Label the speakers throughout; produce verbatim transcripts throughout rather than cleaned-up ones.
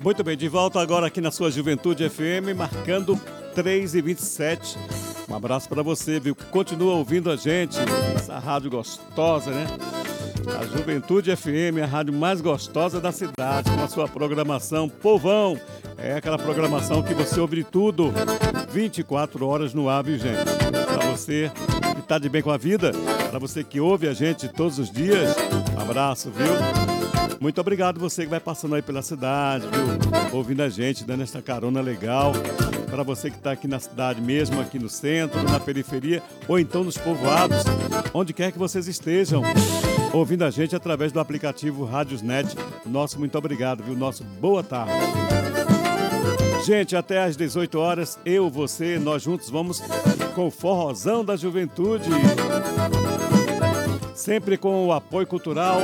Speaker 1: Muito bem, de volta agora aqui na sua Juventude F M, marcando três e vinte e sete. Um abraço para você, viu, que continua ouvindo a gente, essa rádio gostosa, né? A Juventude F M, a rádio mais gostosa da cidade, com a sua programação Povão. É aquela programação que você ouve de tudo, vinte e quatro horas no ar, viu, gente? Para você que tá de bem com a vida, para você que ouve a gente todos os dias, um abraço, viu? Muito obrigado você que vai passando aí pela cidade, viu? Ouvindo a gente, dando essa carona legal. Para você que está aqui na cidade mesmo, aqui no centro, na periferia, ou então nos povoados, onde quer que vocês estejam, ouvindo a gente através do aplicativo Rádiosnet. Nosso muito obrigado, viu? Nosso boa tarde. Gente, até às dezoito horas, eu, você, nós juntos vamos com o Forrozão da Juventude. Sempre com o apoio cultural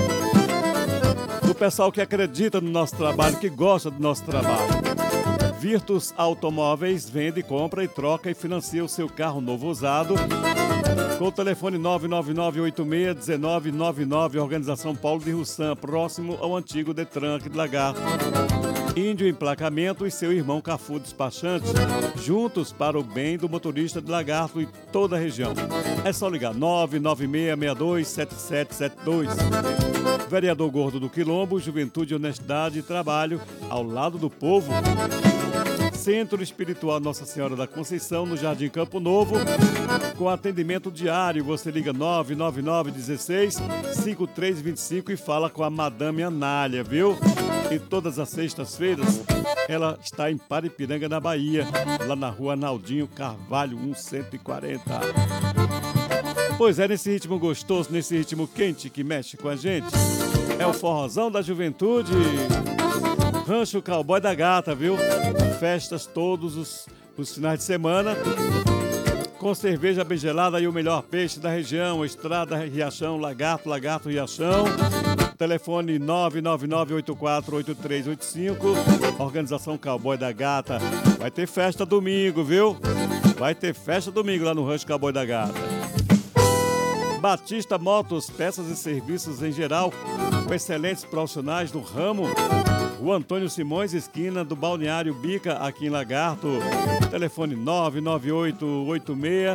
Speaker 1: do pessoal que acredita no nosso trabalho, que gosta do nosso trabalho. Virtus Automóveis vende, compra e troca e financia o seu carro novo usado com o telefone nove nove nove oito seis um nove nove nove, Organização Paulo de Russan, próximo ao antigo Detran aqui de Lagarto. Índio Emplacamento e seu irmão Cafu Despachante, juntos para o bem do motorista de Lagarto e toda a região. É só ligar nove nove seis seis dois sete sete sete dois. Vereador Gordo do Quilombo, Juventude, Honestidade e Trabalho ao lado do povo. Centro Espiritual Nossa Senhora da Conceição, no Jardim Campo Novo, com atendimento diário. Você liga nove nove nove um seis cinco três dois cinco e fala com a Madame Anália, viu? E todas as sextas-feiras ela está em Paripiranga, na Bahia, lá na rua Naldinho Carvalho, cento e quarenta. Pois é, nesse ritmo gostoso, nesse ritmo quente que mexe com a gente, é o Forrozão da Juventude. Rancho Cowboy da Gata, viu? Festas todos os, os finais de semana, com cerveja bem gelada e o melhor peixe da região. Estrada Riachão, Lagarto, Lagarto Riachão. Telefone nove nove nove oito quatro oito três oito cinco. Organização Cowboy da Gata. Vai ter festa domingo, viu? Vai ter festa domingo lá no Rancho Cowboy da Gata. Batista Motos, peças e serviços em geral, com excelentes profissionais do ramo. O Antônio Simões, esquina do Balneário Bica, aqui em Lagarto. Telefone nove nove oito oito seis.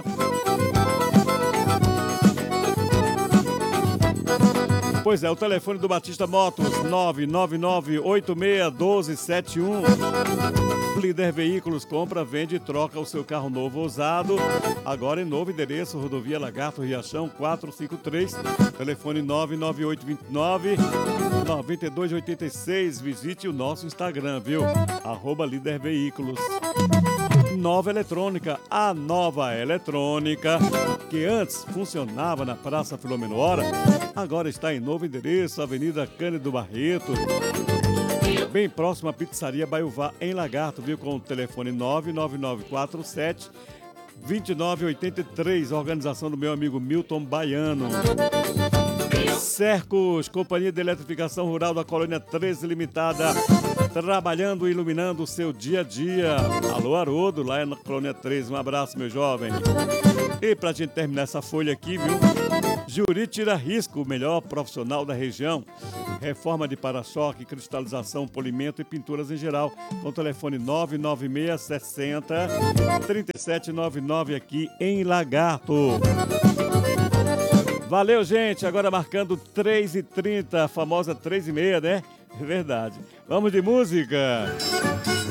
Speaker 1: Pois é, o telefone do Batista Motos, nove nove nove oito seis um dois sete um. Líder Veículos, compra, vende e troca o seu carro novo ou usado. Agora em novo endereço, Rodovia Lagarto Riachão quatrocentos e cinquenta e três. Telefone nove nove oito dois nove nove dois oito seis. Visite o nosso Instagram, viu? Arroba Líder Veículos. Nova Eletrônica, a nova eletrônica que antes funcionava na Praça Filomeno Hora, agora está em novo endereço, Avenida Cândido Barreto, bem próximo à Pizzaria Baiuvá, em Lagarto, viu? Com o telefone nove nove nove quatro sete dois nove oito três, organização do meu amigo Milton Baiano. Cercos, Companhia de Eletrificação Rural da Colônia treze Limitada, trabalhando e iluminando o seu dia a dia. Alô, Haroldo, lá na Colônia treze, um abraço, meu jovem. E pra gente terminar essa folha aqui, viu? Juri Tira Risco, o melhor profissional da região. Reforma de para-choque, cristalização, polimento e pinturas em geral. Com o telefone nove nove seis seis zero três sete nove nove aqui em Lagarto. Valeu, gente. Agora marcando três e trinta, a famosa três e meia, né? É verdade. Vamos de música.